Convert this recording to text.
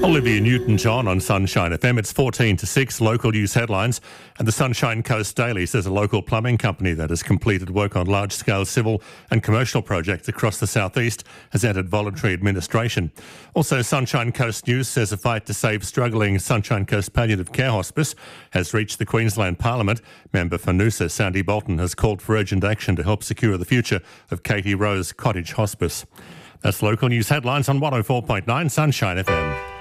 Olivia Newton-John on Sunshine FM. It's 14 to 6, local news headlines. And the Sunshine Coast Daily says a local plumbing company that has completed work on large-scale civil and commercial projects across the southeast has entered voluntary administration. Also, Sunshine Coast News says a fight to save struggling Sunshine Coast Palliative Care Hospice has reached the Queensland Parliament. Member for Noosa, Sandy Bolton, has called for urgent action to help secure the future of Katie Rose Cottage Hospice. That's local news headlines on 104.9 Sunshine FM.